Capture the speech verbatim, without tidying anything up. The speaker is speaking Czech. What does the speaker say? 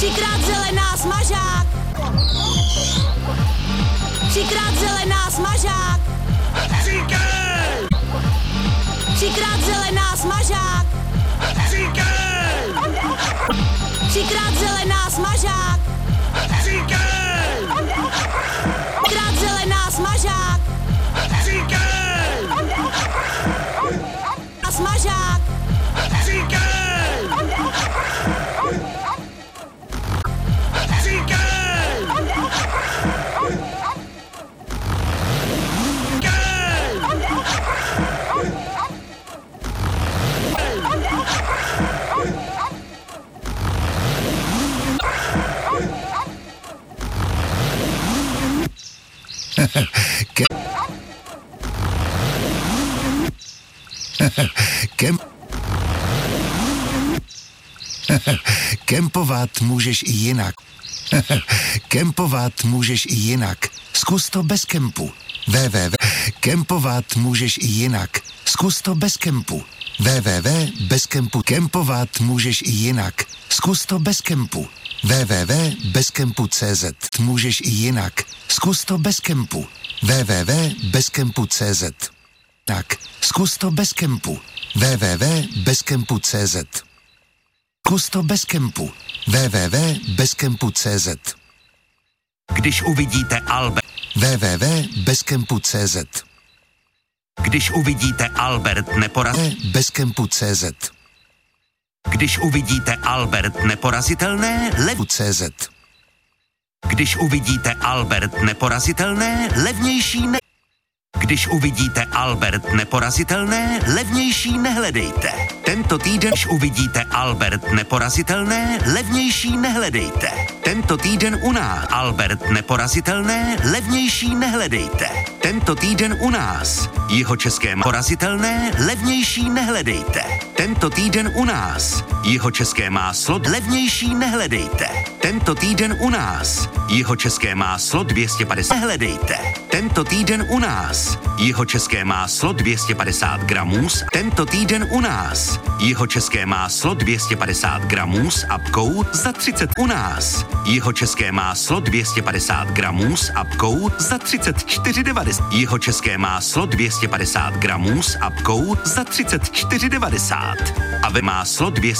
Třikrát zelená smažák. Třikrát zelená smažák. Říkej! Třikrát zelená smažák. Říkej! Třikrát zelená smažák. Říkej! Třikrát zelená smažák. Říkej! A smažák. Říkej! Říkej! Ke... Kem... Kempovat můžeš i jinak. Kempovat můžeš i jinak. Zkus to bez kempu. www. Kempovat můžeš i jinak. Zkus to bez kempu. www. Bez kempu. Kempovat můžeš i jinak. Zkus to bez kempu. www. Bez kempu tečka cé zet. Můžeš i jinak. Zkus to bez kempu. www. Bez kempu tečka cé zet. Tak, zkus to bez kempu. www. Bez kempu tečka cé zet. Zkus to bez kempu. www. Bez kempu tečka cé zet. Když uvidíte Albert. www. Bez kempu tečka cé zet. Když uvidíte Albert neporaz... Bez kempu tečka cé zet. Když uvidíte Albert neporazitelné, lev... cé zet. Když uvidíte Albert neporazitelné, levnější ne... Když uvidíte Albert neporazitelné, levnější nehledejte. Tento týden, když uvidíte Albert neporazitelné, levnější nehledejte. Tento týden u nás Albert neporazitelné, levnější nehledejte. Tento týden u nás jihočeské porazitelné, levnější nehledejte. Tento týden u nás jihočeské máslo, levnější nehledejte. Tento týden u nás jihočeské máslo dvě stě padesát nehledejte. Tento týden u nás jihočeské máslo dvě stě padesát gramů. Tento týden u nás jihočeské máslo dvě stě padesát gramů s apkou za třicet u nás. Jihočeské máslo dvě stě padesát gramů s apkou za třicet čtyři devadesát. Jihočeské máslo dvě stě padesát gramů s apkou za třicet čtyři devadesát. A ve máslo dvě stě